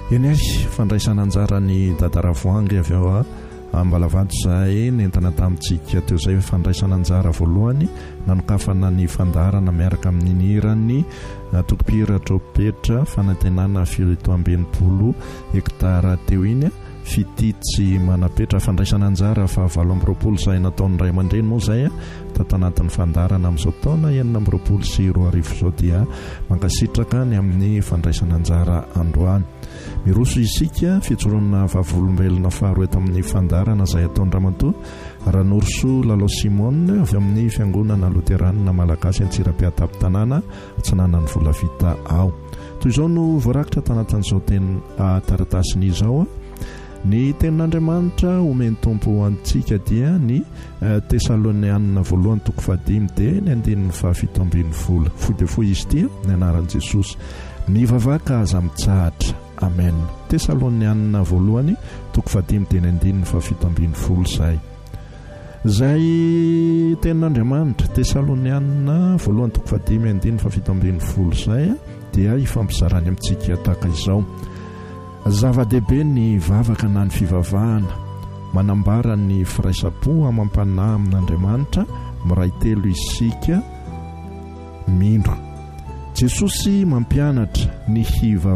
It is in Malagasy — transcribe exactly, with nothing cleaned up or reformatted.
eny ay fandraisana anjara ny dadaravoangy avy ao a mbalavady zahay nentana tamintsika teo zay fandraisana anjara voalohany nanokafana ny fandarana miaraka amin'ny irany tokopira tropetra fanantenana fitoambenimpolo hektara teo iny fititsy manapetra fandraisana anjara fa valo amby roapolo zay nataon'ny ray aman-dreny moa zay a tato anatin'ny fandarana amin'izao taona enina amby roapolo sy roa arivo zao dia mankasitraka ny amin'ny fandraisana anjara androany. Miroso isika fitsoronna vavolombelona faharoa eto amin'ny fandarana izay ataon'ny Ramatoa Ranoroso Lalo Simone avy amin'ny fiangonana Loteranina Malagasy Antsirabe-Tanàna Atsinanan'ny Volavita ao. Toy izao no voarakitra tanatin'izao teny taratasiny izao ny tenin'Andriamanitra omeny tompo antsika dia ny Tesalonianina voalohany toko fadimy dia ny andinin'ny fahafito ambin'ny folo foy dia foy izy ity ny anaran'i Jesosy mivavaka aza mitsahatra. Amen. Tesalonianina voalohany toko fadimy dia ny andinin'ny fahafito ambin'ny folo zay. Zay tenin'Andriamanitra Tesalonianina voalohany toko fadimy andinin'ny fahafito ambin'ny folo zay dia ifampizarany amintsika tahaka izao. Zava-dehibe ny vavaka na ny fivavahana manambara ny firaisapo amampanahy amin'Andriamanitra miray telo isika mindro. Jesosy mampianatra ny hiva